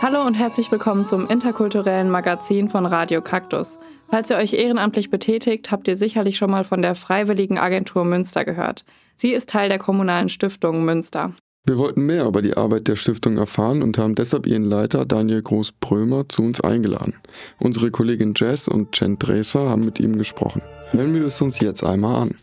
Hallo und herzlich willkommen zum interkulturellen Magazin von Radio Kaktus. Falls ihr euch ehrenamtlich betätigt, habt ihr sicherlich schon mal von der Freiwilligenagentur Münster gehört. Sie ist Teil der kommunalen Stiftung Münster. Wir wollten mehr über die Arbeit der Stiftung erfahren und haben deshalb ihren Leiter Daniel Groß-Brömer zu uns eingeladen. Unsere Kollegin Jess und Jen Dreser haben mit ihm gesprochen. Hören wir es uns jetzt einmal an.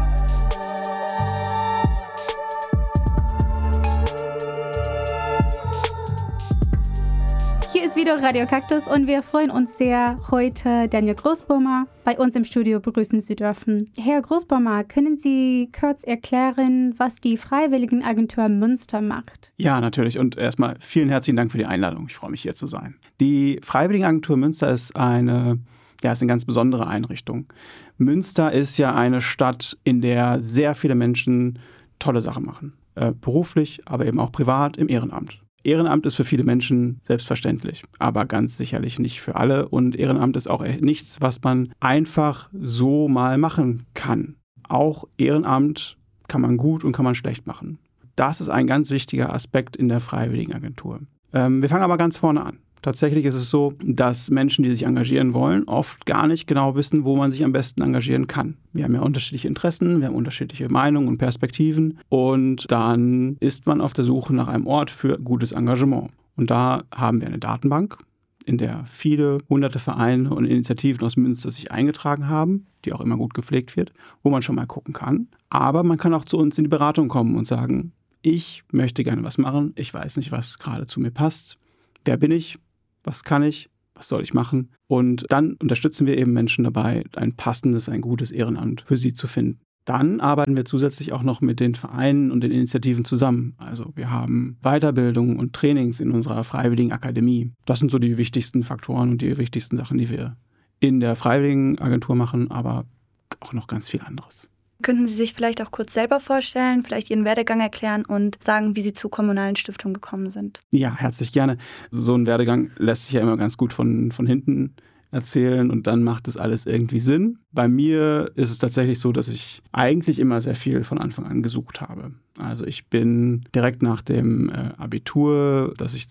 Hier ist wieder Radio Kaktus und wir freuen uns sehr, heute Daniel Groß-Brömer bei uns im Studio begrüßen zu dürfen. Herr Groß-Brömer, können Sie kurz erklären, was die Freiwilligenagentur Münster macht? Ja, natürlich. Und erstmal vielen herzlichen Dank für die Einladung. Ich freue mich, hier zu sein. Die Freiwilligenagentur Münster ist eine ganz besondere Einrichtung. Münster ist ja eine Stadt, in der sehr viele Menschen tolle Sachen machen. Beruflich, aber eben auch privat im Ehrenamt. Ehrenamt ist für viele Menschen selbstverständlich, aber ganz sicherlich nicht für alle. Und Ehrenamt ist auch nichts, was man einfach so mal machen kann. Auch Ehrenamt kann man gut und kann man schlecht machen. Das ist ein ganz wichtiger Aspekt in der Freiwilligenagentur. Wir fangen aber ganz vorne an. Tatsächlich ist es so, dass Menschen, die sich engagieren wollen, oft gar nicht genau wissen, wo man sich am besten engagieren kann. Wir haben ja unterschiedliche Interessen, wir haben unterschiedliche Meinungen und Perspektiven und dann ist man auf der Suche nach einem Ort für gutes Engagement. Und da haben wir eine Datenbank, in der viele hunderte Vereine und Initiativen aus Münster sich eingetragen haben, die auch immer gut gepflegt wird, wo man schon mal gucken kann. Aber man kann auch zu uns in die Beratung kommen und sagen, ich möchte gerne was machen, ich weiß nicht, was gerade zu mir passt. Wer bin ich? Was kann ich? Was soll ich machen? Und dann unterstützen wir eben Menschen dabei, ein passendes, ein gutes Ehrenamt für sie zu finden. Dann arbeiten wir zusätzlich auch noch mit den Vereinen und den Initiativen zusammen. Also wir haben Weiterbildung und Trainings in unserer Freiwilligenakademie. Das sind so die wichtigsten Faktoren und die wichtigsten Sachen, die wir in der Freiwilligenagentur machen, aber auch noch ganz viel anderes. Könnten Sie sich vielleicht auch kurz selber vorstellen, vielleicht Ihren Werdegang erklären und sagen, wie Sie zur kommunalen Stiftung gekommen sind? Ja, herzlich gerne. So ein Werdegang lässt sich ja immer ganz gut von hinten erzählen und dann macht das alles irgendwie Sinn. Bei mir ist es tatsächlich so, dass ich eigentlich immer sehr viel von Anfang an gesucht habe. Also ich bin direkt nach dem Abitur, das ich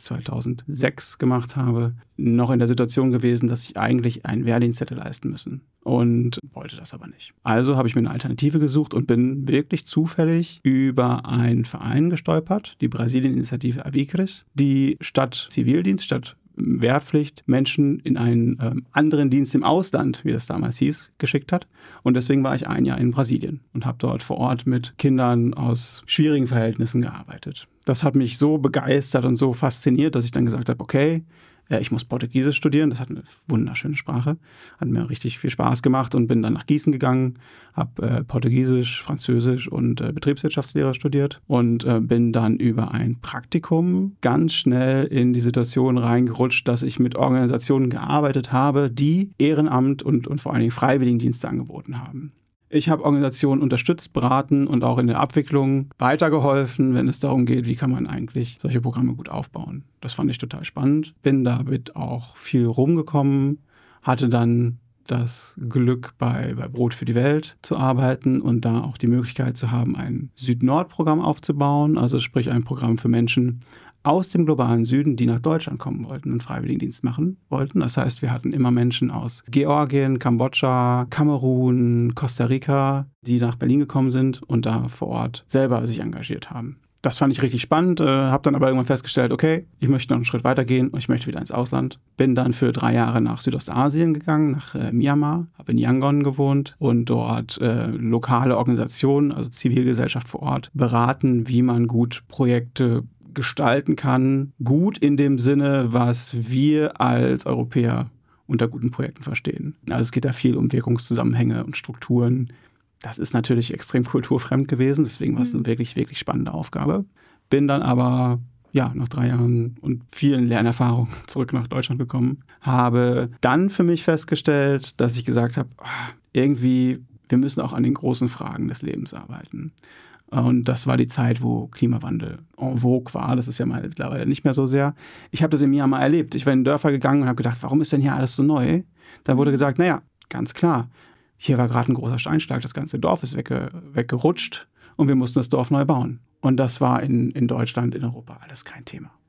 2006 gemacht habe, noch in der Situation gewesen, dass ich eigentlich einen Wehrdienst hätte leisten müssen und wollte das aber nicht. Also habe ich mir eine Alternative gesucht und bin wirklich zufällig über einen Verein gestolpert, die Brasilien-Initiative Avicres, die statt Zivildienst, statt Wehrpflicht Menschen in einen anderen Dienst im Ausland, wie das damals hieß, geschickt hat. Und deswegen war ich ein Jahr in Brasilien und habe dort vor Ort mit Kindern aus schwierigen Verhältnissen gearbeitet. Das hat mich so begeistert und so fasziniert, dass ich dann gesagt habe, okay, ich muss Portugiesisch studieren, das hat eine wunderschöne Sprache, hat mir richtig viel Spaß gemacht und bin dann nach Gießen gegangen, habe Portugiesisch, Französisch und Betriebswirtschaftslehre studiert und bin dann über ein Praktikum ganz schnell in die Situation reingerutscht, dass ich mit Organisationen gearbeitet habe, die Ehrenamt und vor allen Dingen Freiwilligendienste angeboten haben. Ich habe Organisationen unterstützt, beraten und auch in der Abwicklung weitergeholfen, wenn es darum geht, wie kann man eigentlich solche Programme gut aufbauen. Das fand ich total spannend. Bin damit auch viel rumgekommen, hatte dann das Glück, bei Brot für die Welt zu arbeiten und da auch die Möglichkeit zu haben, ein Süd-Nord-Programm aufzubauen, also sprich ein Programm für Menschen aus dem globalen Süden, die nach Deutschland kommen wollten und Freiwilligendienst machen wollten. Das heißt, wir hatten immer Menschen aus Georgien, Kambodscha, Kamerun, Costa Rica, die nach Berlin gekommen sind und da vor Ort selber sich engagiert haben. Das fand ich richtig spannend, habe dann aber irgendwann festgestellt, okay, ich möchte noch einen Schritt weiter gehen und ich möchte wieder ins Ausland. Bin dann für 3 Jahre nach Südostasien gegangen, nach Myanmar, habe in Yangon gewohnt und dort lokale Organisationen, also Zivilgesellschaft vor Ort, beraten, wie man gut Projekte gestalten kann. Gut in dem Sinne, was wir als Europäer unter guten Projekten verstehen. Also es geht da viel um Wirkungszusammenhänge und Strukturen. Das ist natürlich extrem kulturfremd gewesen, deswegen war es eine wirklich, wirklich spannende Aufgabe. Bin dann aber nach 3 Jahren und vielen Lernerfahrungen zurück nach Deutschland gekommen. Habe dann für mich festgestellt, dass ich gesagt habe, irgendwie, wir müssen auch an den großen Fragen des Lebens arbeiten. Und das war die Zeit, wo Klimawandel en vogue war. Das ist ja mittlerweile nicht mehr so sehr. Ich habe das in Myanmar erlebt. Ich war in Dörfer gegangen und habe gedacht, warum ist denn hier alles so neu? Dann wurde gesagt, ganz klar, hier war gerade ein großer Steinschlag, das ganze Dorf ist weggerutscht und wir mussten das Dorf neu bauen. Und das war in Deutschland, in Europa alles kein Thema.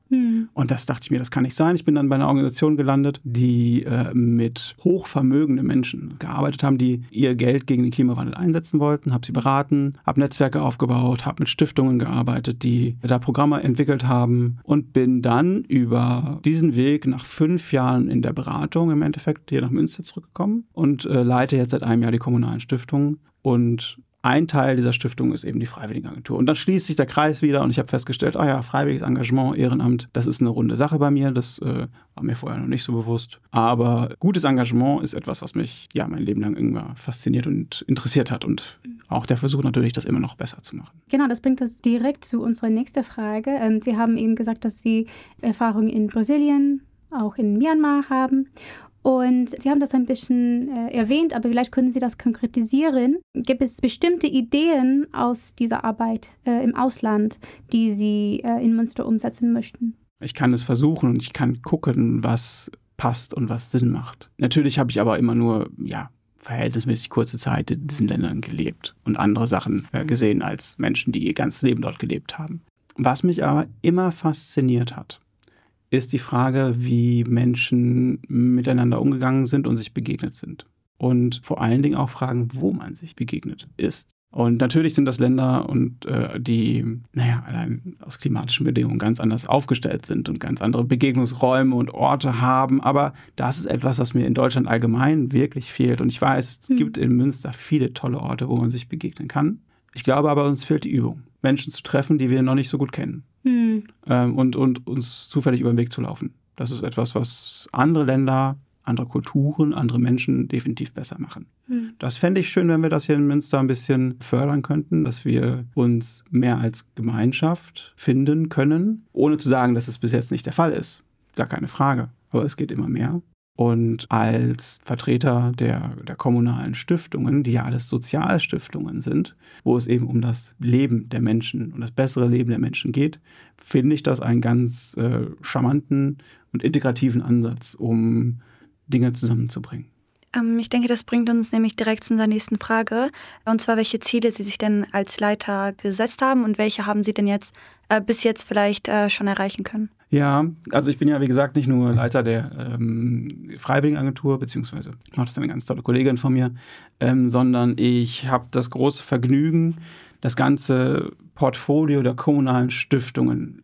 Und das dachte ich mir, das kann nicht sein. Ich bin dann bei einer Organisation gelandet, die mit hochvermögenden Menschen gearbeitet haben, die ihr Geld gegen den Klimawandel einsetzen wollten, habe sie beraten, habe Netzwerke aufgebaut, habe mit Stiftungen gearbeitet, die da Programme entwickelt haben und bin dann über diesen Weg nach 5 Jahren in der Beratung im Endeffekt hier nach Münster zurückgekommen und leite jetzt seit einem Jahr die kommunalen Stiftungen. Und ein Teil dieser Stiftung ist eben die Freiwilligenagentur. Und dann schließt sich der Kreis wieder und ich habe festgestellt, freiwilliges Engagement, Ehrenamt, das ist eine runde Sache bei mir. Das war mir vorher noch nicht so bewusst. Aber gutes Engagement ist etwas, was mich mein Leben lang irgendwann fasziniert und interessiert hat. Und auch der Versuch natürlich, das immer noch besser zu machen. Genau, das bringt uns direkt zu unserer nächsten Frage. Sie haben eben gesagt, dass Sie Erfahrungen in Brasilien, auch in Myanmar haben. Und Sie haben das ein bisschen erwähnt, aber vielleicht können Sie das konkretisieren. Gibt es bestimmte Ideen aus dieser Arbeit im Ausland, die Sie in Münster umsetzen möchten? Ich kann es versuchen und ich kann gucken, was passt und was Sinn macht. Natürlich habe ich aber immer nur, verhältnismäßig kurze Zeit in diesen Ländern gelebt und andere Sachen gesehen als Menschen, die ihr ganzes Leben dort gelebt haben. Was mich aber immer fasziniert hat, ist die Frage, wie Menschen miteinander umgegangen sind und sich begegnet sind. Und vor allen Dingen auch Fragen, wo man sich begegnet ist. Und natürlich sind das Länder, die allein aus klimatischen Bedingungen ganz anders aufgestellt sind und ganz andere Begegnungsräume und Orte haben. Aber das ist etwas, was mir in Deutschland allgemein wirklich fehlt. Und ich weiß, es gibt in Münster viele tolle Orte, wo man sich begegnen kann. Ich glaube aber, uns fehlt die Übung, Menschen zu treffen, die wir noch nicht so gut kennen. Und uns zufällig über den Weg zu laufen. Das ist etwas, was andere Länder, andere Kulturen, andere Menschen definitiv besser machen. Das fände ich schön, wenn wir das hier in Münster ein bisschen fördern könnten, dass wir uns mehr als Gemeinschaft finden können, ohne zu sagen, dass es bis jetzt nicht der Fall ist. Gar keine Frage. Aber es geht immer mehr. Und als Vertreter der kommunalen Stiftungen, die ja alles Sozialstiftungen sind, wo es eben um das Leben der Menschen und das bessere Leben der Menschen geht, finde ich das einen ganz charmanten und integrativen Ansatz, um Dinge zusammenzubringen. Ich denke, das bringt uns nämlich direkt zu unserer nächsten Frage. Und zwar, welche Ziele Sie sich denn als Leiter gesetzt haben und welche haben Sie denn jetzt bis jetzt vielleicht schon erreichen können? Ja, also ich bin ja, wie gesagt, nicht nur Leiter der Freiwilligenagentur, beziehungsweise macht das eine ganz tolle Kollegin von mir, sondern ich habe das große Vergnügen, das ganze Portfolio der kommunalen Stiftungen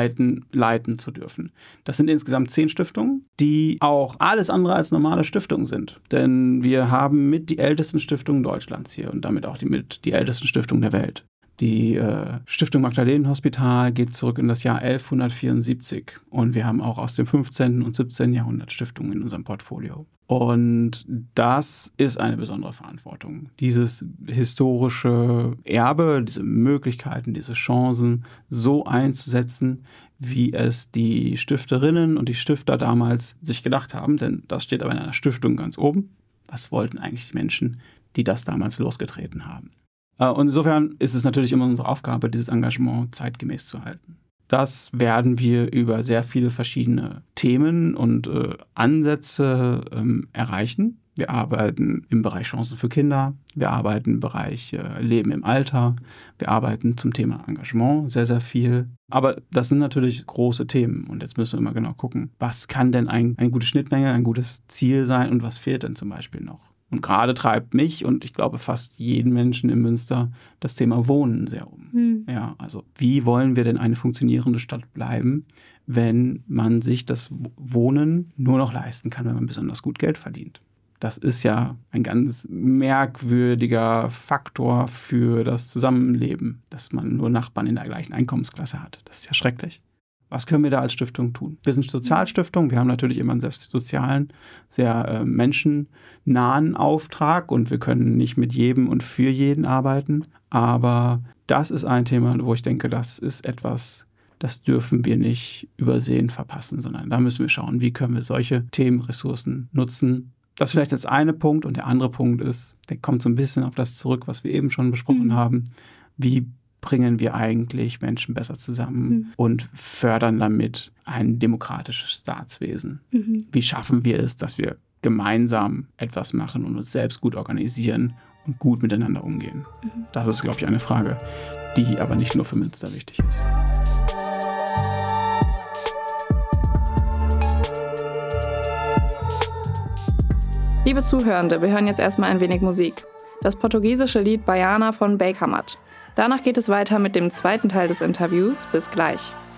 leiten zu dürfen. Das sind insgesamt 10 Stiftungen, die auch alles andere als normale Stiftungen sind. Denn wir haben mit die ältesten Stiftungen Deutschlands hier und damit auch die ältesten Stiftungen der Welt. Die Stiftung Magdalenen-Hospital geht zurück in das Jahr 1174 und wir haben auch aus dem 15. und 17. Jahrhundert Stiftungen in unserem Portfolio. Und das ist eine besondere Verantwortung. Dieses historische Erbe, diese Möglichkeiten, diese Chancen so einzusetzen, wie es die Stifterinnen und die Stifter damals sich gedacht haben, denn das steht aber in einer Stiftung ganz oben. Was wollten eigentlich die Menschen, die das damals losgetreten haben? Und insofern ist es natürlich immer unsere Aufgabe, dieses Engagement zeitgemäß zu halten. Das werden wir über sehr viele verschiedene Themen und Ansätze erreichen. Wir arbeiten im Bereich Chancen für Kinder, wir arbeiten im Bereich Leben im Alter, wir arbeiten zum Thema Engagement sehr, sehr viel. Aber das sind natürlich große Themen und jetzt müssen wir immer genau gucken, was kann denn eine gute Schnittmenge, ein gutes Ziel sein und was fehlt denn zum Beispiel noch? Und gerade treibt mich und ich glaube fast jeden Menschen in Münster das Thema Wohnen sehr um. Ja, also wie wollen wir denn eine funktionierende Stadt bleiben, wenn man sich das Wohnen nur noch leisten kann, wenn man besonders gut Geld verdient? Das ist ja ein ganz merkwürdiger Faktor für das Zusammenleben, dass man nur Nachbarn in der gleichen Einkommensklasse hat. Das ist ja schrecklich. Was können wir da als Stiftung tun? Wir sind Sozialstiftung, wir haben natürlich immer einen sehr sozialen, sehr menschennahen Auftrag und wir können nicht mit jedem und für jeden arbeiten. Aber das ist ein Thema, wo ich denke, das ist etwas, das dürfen wir nicht übersehen, verpassen, sondern da müssen wir schauen, wie können wir solche Themen, Ressourcen nutzen. Das ist vielleicht jetzt eine Punkt und der andere Punkt ist, der kommt so ein bisschen auf das zurück, was wir eben schon besprochen haben. Wie bringen wir eigentlich Menschen besser zusammen und fördern damit ein demokratisches Staatswesen? Wie schaffen wir es, dass wir gemeinsam etwas machen und uns selbst gut organisieren und gut miteinander umgehen? Das ist, glaube ich, eine Frage, die aber nicht nur für Münster wichtig ist. Liebe Zuhörende, wir hören jetzt erstmal ein wenig Musik. Das portugiesische Lied Baiana von Bakermat. Danach geht es weiter mit dem zweiten Teil des Interviews. Bis gleich.